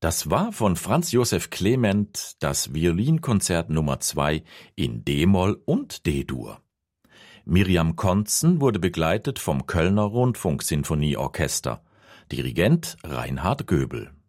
Das war von Franz Josef Clement das Violinkonzert Nummer 2 in d-Moll und D-Dur. Miriam Kontzen wurde begleitet vom Kölner Rundfunksinfonieorchester. Dirigent Reinhard Göbel.